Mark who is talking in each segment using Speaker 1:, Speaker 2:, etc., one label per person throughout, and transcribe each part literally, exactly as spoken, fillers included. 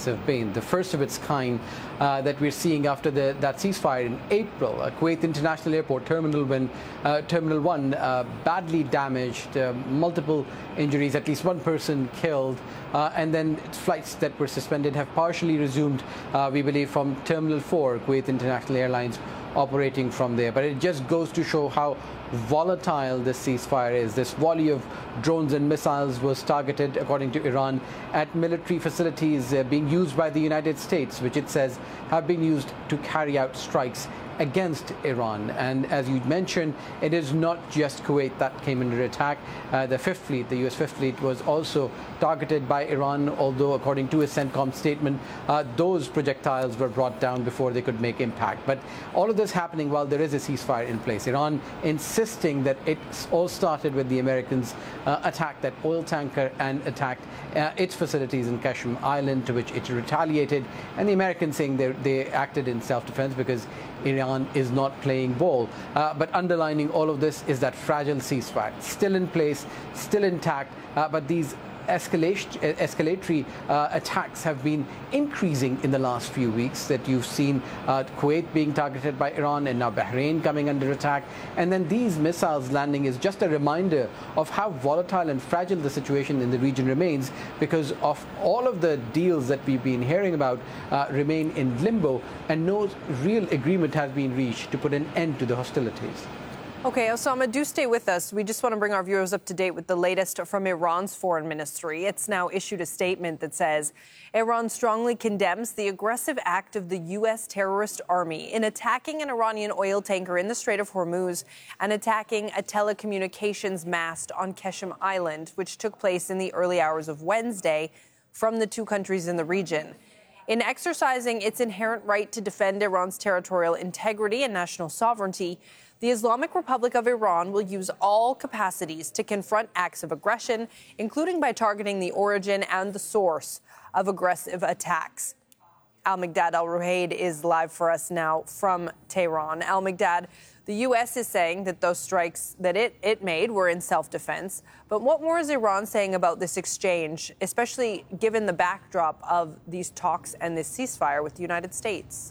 Speaker 1: massive pain, the first of its kind uh, that we're seeing after the, that ceasefire in April. Uh, Kuwait International Airport, Terminal one, uh, Terminal one uh, badly damaged, uh, multiple injuries, at least one person killed, uh, and then flights that were suspended have partially resumed, uh, we believe, from Terminal four, Kuwait International Airlines operating from there. But it just goes to show how volatile this ceasefire is. This volley of drones and missiles was targeted, according to Iran, at military facilities uh, being used by the United States, which it says have been used to carry out strikes against Iran. And as you mentioned, it is not just Kuwait that came under attack. Uh, the Fifth Fleet, the U S Fifth Fleet, was also targeted by Iran, although according to a CENTCOM statement, uh, those projectiles were brought down before they could make impact. But all of this happening while there is a ceasefire in place. Iran insisting that it all started with the Americans uh, attacked that oil tanker and attacked uh, its facilities in Qashm Island, to which it retaliated. And the Americans saying they, they acted in self-defense because Iran is not playing ball. Uh, but underlining all of this is that fragile ceasefire, still in place, still intact, uh, but these escalation, escalatory uh, attacks have been increasing in the last few weeks. That you've seen uh, Kuwait being targeted by Iran, and now Bahrain coming under attack. And then these missiles landing is just a reminder of how volatile and fragile the situation in the region remains, because of all of the deals that we've been hearing about uh, remain in limbo, and no real agreement has been reached to put an end to the hostilities.
Speaker 2: Okay, Osama, do stay with us. We just want to bring our viewers up to date with the latest from Iran's foreign ministry. It's now issued a statement that says Iran strongly condemns the aggressive act of the U S terrorist army in attacking an Iranian oil tanker in the Strait of Hormuz and attacking a telecommunications mast on Qashm Island, which took place in the early hours of Wednesday from the two countries in the region. In exercising its inherent right to defend Iran's territorial integrity and national sovereignty, the Islamic Republic of Iran will use all capacities to confront acts of aggression, including by targeting the origin and the source of aggressive attacks. Al-Miqdad Al-Ruhaid is live for us now from Tehran. Al-Miqdad, the U S is saying that those strikes that it, it made were in self-defense. But what more is Iran saying about this exchange, especially given the backdrop of these talks and this ceasefire with the United States?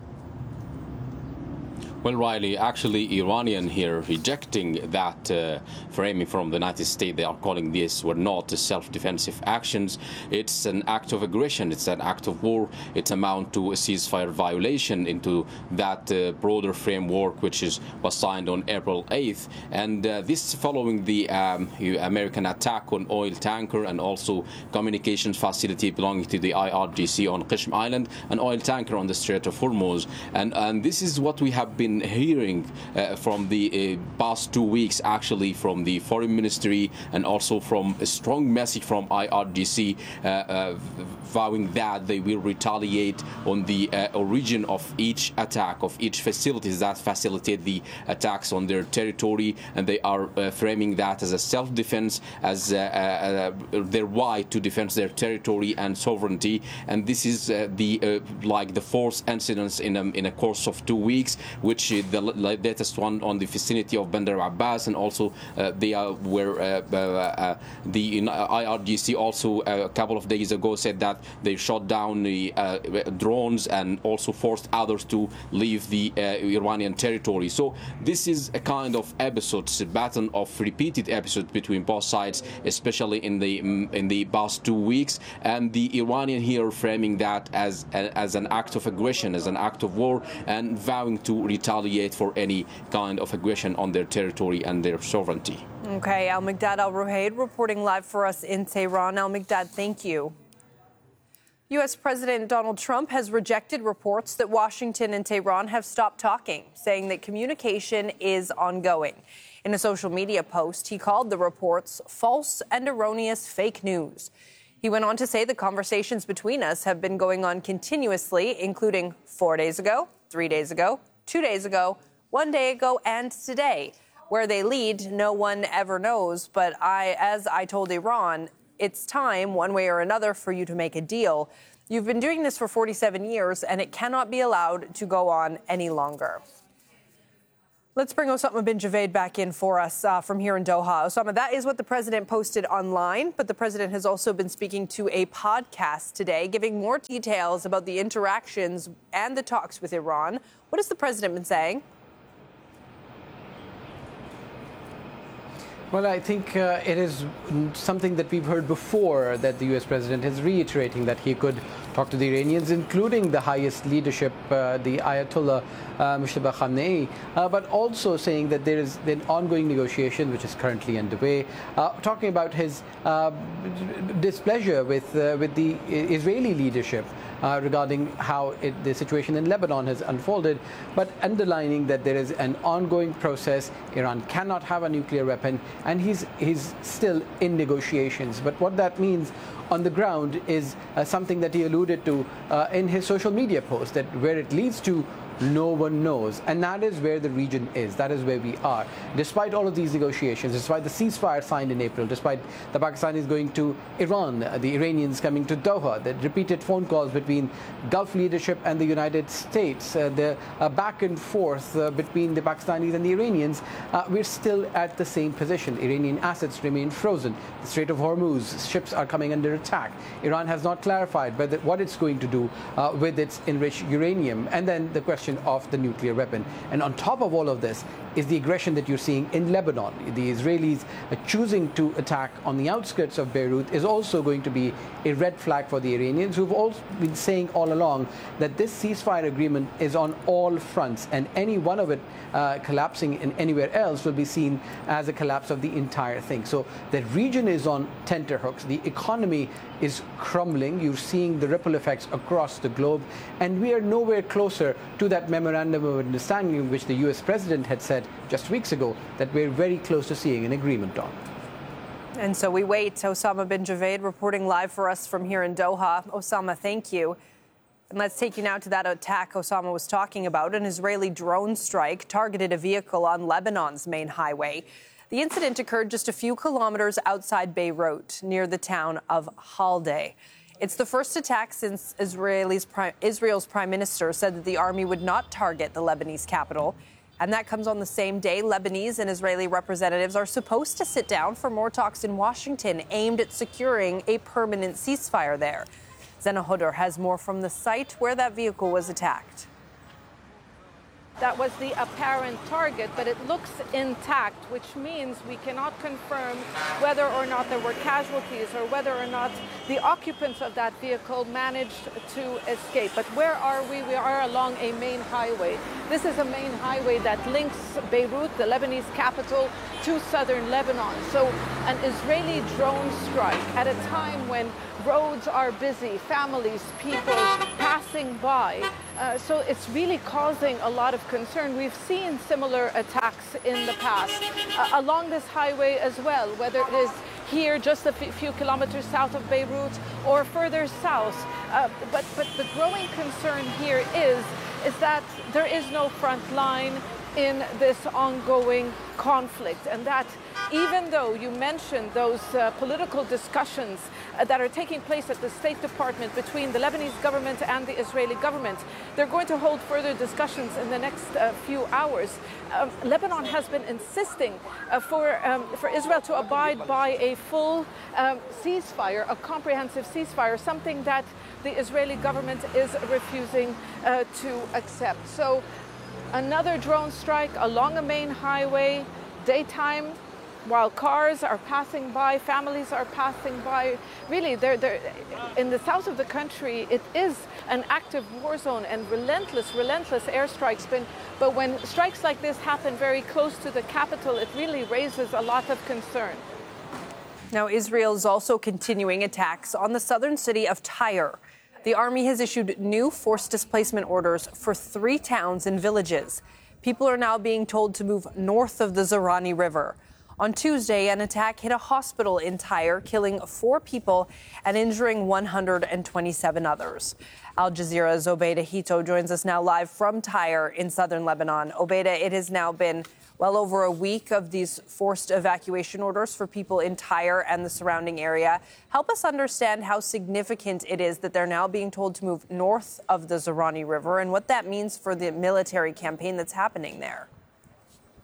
Speaker 3: Well, Riley, actually, Iranian here rejecting that uh, framing from the United States. They are calling this were not self-defensive actions. It's an act of aggression. It's an act of war. It amounts to a ceasefire violation into that uh, broader framework, which is was signed on April eighth. And uh, this following the um, American attack on oil tanker and also communications facility belonging to the I R G C on Qashm Island, an oil tanker on the Strait of Hormuz. And, and this is what we have been hearing uh, from the uh, past two weeks, actually, from the foreign ministry, and also from a strong message from I R G C uh, uh, vowing that they will retaliate on the uh, origin of each attack, of each facilities that facilitate the attacks on their territory, and they are uh, framing that as a self-defense, as uh, uh, their right to defend their territory and sovereignty. And this is uh, the uh, like the fourth incident in a, in a course of two weeks, which the latest one on the vicinity of Bandar Abbas, and also uh, they are where uh, uh, uh, the I R G C also uh, a couple of days ago said that they shot down the uh, drones and also forced others to leave the uh, Iranian territory. So this is a kind of episode, a pattern of repeated episodes between both sides, especially in the in the past two weeks. And the Iranian here framing that as as an act of aggression, as an act of war, and vowing to retaliate for any kind of aggression on their territory and their sovereignty.
Speaker 2: Okay, Al-Miqdad Al-Ruhaid reporting live for us in Tehran. Al-Miqdad, thank you. U S President Donald Trump has rejected reports that Washington and Tehran have stopped talking, saying that communication is ongoing. In a social media post, he called the reports false and erroneous fake news. He went on to say the conversations between us have been going on continuously, including four days ago, three days ago, two days ago, one day ago, and today. Where they lead, no one ever knows. But I, as I told Iran, it's time, one way or another, for you to make a deal. You've been doing this for forty-seven years, and it cannot be allowed to go on any longer. Let's bring Osama bin Javed back in for us uh, from here in Doha. Osama, that is what the president posted online, but the president has also been speaking to a podcast today, giving more details about the interactions and the talks with Iran. What has the president been saying?
Speaker 1: Well, I think uh, it is something that we've heard before, that the U S president is reiterating that he could talk to the Iranians, including the highest leadership, uh, the Ayatollah uh, Mujtaba Khamenei, uh, but also saying that there is an ongoing negotiation which is currently underway, uh, talking about his uh, displeasure with, uh, with the Israeli leadership Uh, regarding how it, the situation in Lebanon has unfolded, but underlining that there is an ongoing process. Iran cannot have a nuclear weapon, and he's, he's still in negotiations. But what that means on the ground is uh, something that he alluded to uh, in his social media post, that where it leads to, no one knows. And that is where the region is. That is where we are. Despite all of these negotiations, despite the ceasefire signed in April, despite the Pakistanis going to Iran, the Iranians coming to Doha, the repeated phone calls between Gulf leadership and the United States, uh, the uh, back and forth uh, between the Pakistanis and the Iranians, uh, we're still at the same position. Iranian assets remain frozen. The Strait of Hormuz, ships are coming under attack. Iran has not clarified whether, what it's going to do uh, with its enriched uranium. And then the question of the nuclear weapon. And on top of all of this is the aggression that you're seeing in Lebanon. The Israelis uh, choosing to attack on the outskirts of Beirut is also going to be a red flag for the Iranians, who've also been saying all along that this ceasefire agreement is on all fronts, and any one of it uh, collapsing in anywhere else will be seen as a collapse of the entire thing. So the region is on tenterhooks. The economy is crumbling. You're seeing the ripple effects across the globe, and we are nowhere closer to that memorandum of understanding which the U S president had said just weeks ago that we're very close to seeing an agreement on.
Speaker 2: And so we wait. Osama bin Javed reporting live for us from here in Doha. Osama, thank you. And let's take you now to that attack Osama was talking about. An Israeli drone strike targeted a vehicle on Lebanon's main highway. The incident occurred just a few kilometers outside Beirut, near the town of Halde. It's the first attack since Israel's prime, Israel's prime minister said that the army would not target the Lebanese capital. And that comes on the same day Lebanese and Israeli representatives are supposed to sit down for more talks in Washington aimed at securing a permanent ceasefire there. Zena Hodor has more from the site where that vehicle was attacked.
Speaker 4: That was the apparent target, but it looks intact, which means we cannot confirm whether or not there were casualties or whether or not the occupants of that vehicle managed to escape. But where are we? We are along a main highway. This is a main highway that links Beirut, the Lebanese capital, to southern Lebanon. So an Israeli drone strike at a time when roads are busy, families, people passing by. Uh, so it's really causing a lot of concern. We've seen similar attacks in the past uh, along this highway as well, whether it is here just a few kilometers south of Beirut or further south. Uh, but, but the growing concern here is, is that there is no front line in this ongoing conflict, and that even though you mentioned those uh, political discussions uh, that are taking place at the State Department between the Lebanese government and the Israeli government, they're going to hold further discussions in the next uh, few hours. Um, Lebanon has been insisting uh, for, um, for Israel to abide by a full um, ceasefire, a comprehensive ceasefire, something that the Israeli government is refusing uh, to accept. So another drone strike along a main highway, daytime, while cars are passing by, families are passing by. Really, they're, they're, in the south of the country, it is an active war zone and relentless, relentless airstrikes. But, but when strikes like this happen very close to the capital, it really raises a lot of concern.
Speaker 2: Now, Israel is also continuing attacks on the southern city of Tyre. The army has issued new forced displacement orders for three towns and villages. People are now being told to move north of the Zaranj River. On Tuesday, an attack hit a hospital in Tyre, killing four people and injuring one hundred twenty-seven others. Al Jazeera's Obeida Hito joins us now live from Tyre in southern Lebanon. Obeida, it has now been well over a week of these forced evacuation orders for people in Tyre and the surrounding area. Help us understand how significant it is that they're now being told to move north of the Zaranj River and what that means for the military campaign that's happening there.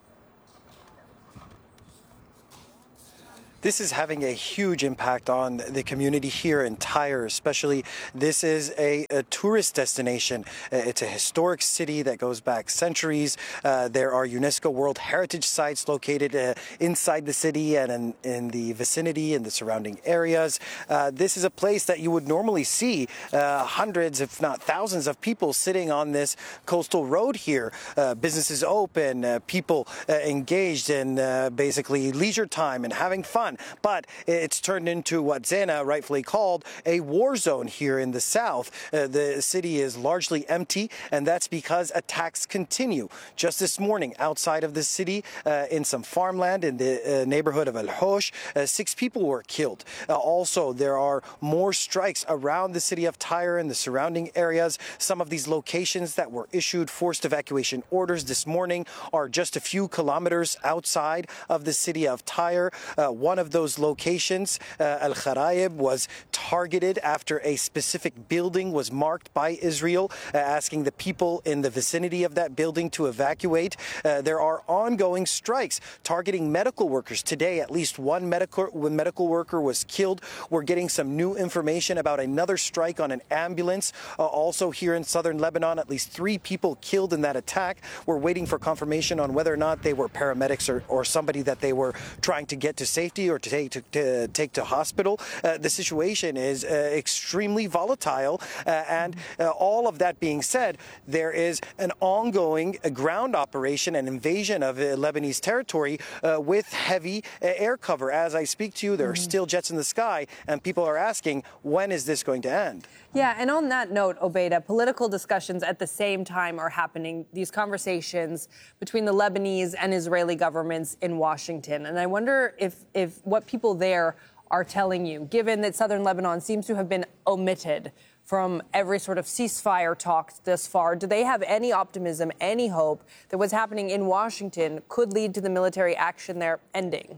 Speaker 5: this is having a huge impact on the community here in Tyre, especially. This is a, a tourist destination. It's a historic city that goes back centuries. Uh, there are UNESCO World Heritage Sites located uh, inside the city and in, in the vicinity and the surrounding areas. Uh, this is a place that you would normally see uh, hundreds, if not thousands, of people sitting on this coastal road here. Uh, businesses open, uh, people uh, engaged in uh, basically leisure time and having fun. But it's turned into what Zena rightfully called a war zone here in the south. Uh, the city is largely empty, and that's because attacks continue. Just this morning, outside of the city, uh, in some farmland in the uh, neighborhood of El Hosh, uh, six people were killed. Uh, also, there are more strikes around the city of Tyre and the surrounding areas. Some of these locations that were issued forced evacuation orders this morning are just a few kilometers outside of the city of Tyre. Uh, one of those locations, uh, Al Kharaib, was targeted after a specific building was marked by Israel, uh, asking the people in the vicinity of that building to evacuate. Uh, there are ongoing strikes targeting medical workers. Today, at least one medical, medical worker was killed. We're getting some new information about another strike on an ambulance. Uh, also here in southern Lebanon, at least three people killed in that attack. We're waiting for confirmation on whether or not they were paramedics or, or somebody that they were trying to get to safety or to take to, to, take to hospital. Uh, the situation is uh, extremely volatile. Uh, and uh, all of that being said, there is an ongoing uh, ground operation and invasion of uh, Lebanese territory uh, with heavy uh, air cover. As I speak to you, there are still jets in the sky, and people are asking, when is this going to end?
Speaker 2: Yeah, and on that note, Obeida, political discussions at the same time are happening, these conversations between the Lebanese and Israeli governments in Washington. And I wonder if, if what people there are telling you, given that southern Lebanon seems to have been omitted from every sort of ceasefire talks thus far, do they have any optimism, any hope that what's happening in Washington could lead to the military action there ending?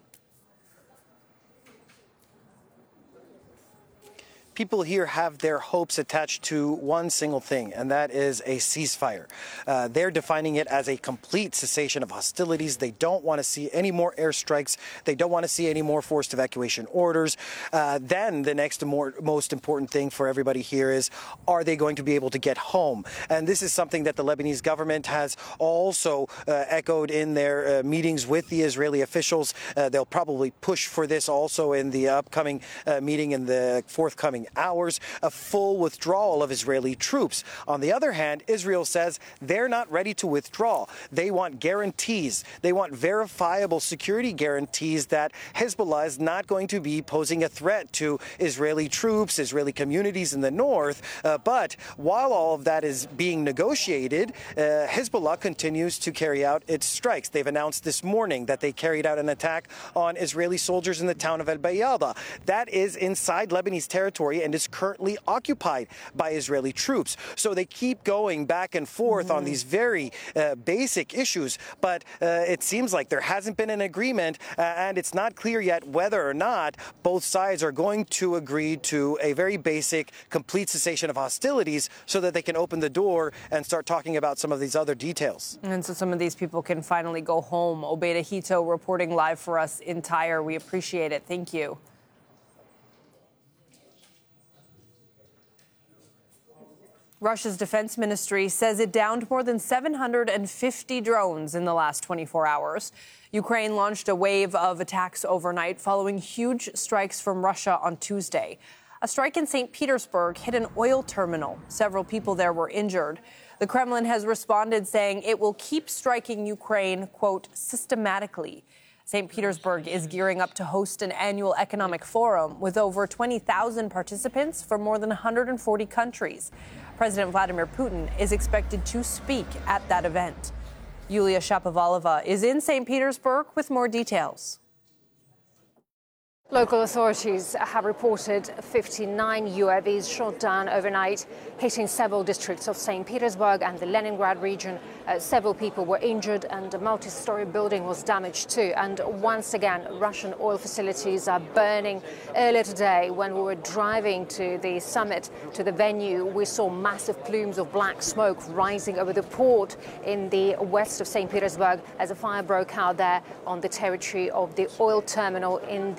Speaker 5: People here have their hopes attached to one single thing, and that is a ceasefire. Uh, they're defining it as a complete cessation of hostilities. They don't want to see any more airstrikes. They don't want to see any more forced evacuation orders. Uh, then the next more, most important thing for everybody here is, are they going to be able to get home? And this is something that the Lebanese government has also uh, echoed in their uh, meetings with the Israeli officials. Uh, they'll probably push for this also in the upcoming uh, meeting in the forthcoming hours, a full withdrawal of Israeli troops. On the other hand, Israel says they're not ready to withdraw. They want guarantees. They want verifiable security guarantees that Hezbollah is not going to be posing a threat to Israeli troops, Israeli communities in the north. Uh, but while all of that is being negotiated, uh, Hezbollah continues to carry out its strikes. They've announced this morning that they carried out an attack on Israeli soldiers in the town of El Bayada. That is inside Lebanese territory and is currently occupied by Israeli troops. So they keep going back and forth mm-hmm. on these very uh, basic issues. But uh, it seems like there hasn't been an agreement, uh, and it's not clear yet whether or not both sides are going to agree to a very basic, complete cessation of hostilities so that they can open the door and start talking about some of these other details.
Speaker 2: And so some of these people can finally go home. Obeida Hito reporting live for us in Tyre. We appreciate it. Thank you. Russia's defense ministry says it downed more than seven hundred fifty drones in the last twenty-four hours. Ukraine launched a wave of attacks overnight following huge strikes from Russia on Tuesday. A strike in Saint Petersburg hit an oil terminal. Several people there were injured. The Kremlin has responded saying it will keep striking Ukraine, quote, systematically. Saint Petersburg is gearing up to host an annual economic forum with over twenty thousand participants from more than one hundred forty countries. President Vladimir Putin is expected to speak at that event. Yulia Shapovalova is in Saint Petersburg with more details.
Speaker 6: Local authorities have reported fifty-nine U A Vs shot down overnight, hitting several districts of Saint Petersburg and the Leningrad region. Uh, several people were injured and a multi-story building was damaged too. And once again, Russian oil facilities are burning. Earlier today, when we were driving to the summit, to the venue, we saw massive plumes of black smoke rising over the port in the west of Saint Petersburg as a fire broke out there on the territory of the oil terminal in the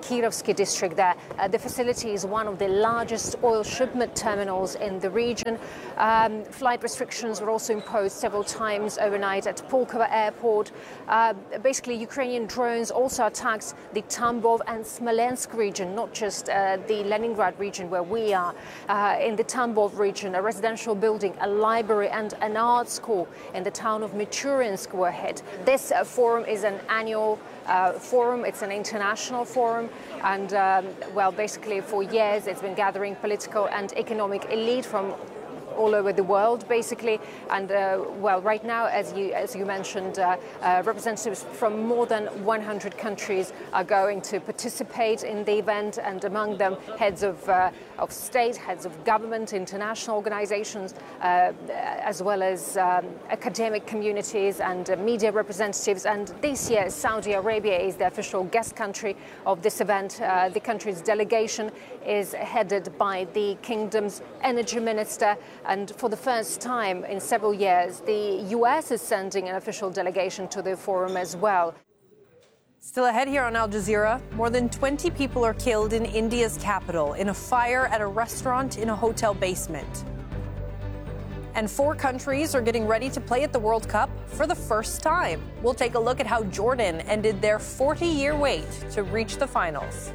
Speaker 6: Kirovsky district there. Uh, the facility is one of the largest oil shipment terminals in the region. Um, flight restrictions were also imposed several times overnight at Pulkovo airport. Uh, basically, Ukrainian drones also attacked the Tambov and Smolensk region, not just uh, the Leningrad region where we are. Uh, in the Tambov region, a residential building, a library and an art school in the town of Michurinsk were hit. This uh, forum is an annual uh, forum. It's an international forum. And, um, well, basically for years it's been gathering political and economic elite from all over the world, basically. And, uh, well, right now, as you, as you mentioned, uh, uh, representatives from more than one hundred countries are going to participate in the event, and among them heads of, uh, of state, heads of government, international organizations, uh, as well as um, academic communities and uh, media representatives. And this year, Saudi Arabia is the official guest country of this event. Uh, the country's delegation is headed by the kingdom's energy minister. And for the first time in several years, the U S is sending an official delegation to the forum as well.
Speaker 2: Still ahead here on Al Jazeera, more than twenty people are killed in India's capital in a fire at a restaurant in a hotel basement. And four countries are getting ready to play at the World Cup for the first time. We'll take a look at how Jordan ended their forty-year wait to reach the finals.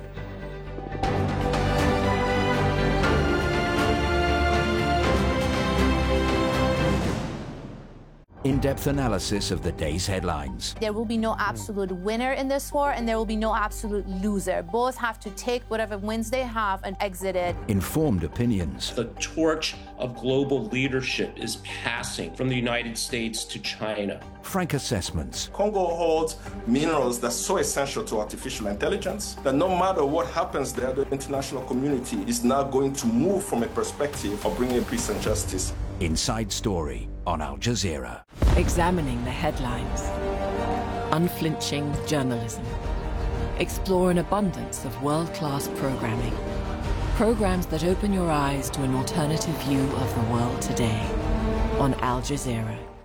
Speaker 7: In-depth analysis of the day's headlines.
Speaker 8: There will be no absolute winner in this war, and there will be no absolute loser. Both have to take whatever wins they have and exit it.
Speaker 7: Informed opinions.
Speaker 9: The torch of global leadership is passing from the United States to China.
Speaker 7: Frank assessments.
Speaker 10: Congo holds minerals that's so essential to artificial intelligence that no matter what happens there, the international community is now going to move from a perspective of bringing peace and justice.
Speaker 7: Inside Story on Al Jazeera.
Speaker 11: Examining the headlines. Unflinching journalism. Explore an abundance of world-class programming. Programs that open your eyes to an alternative view of the world today on Al Jazeera.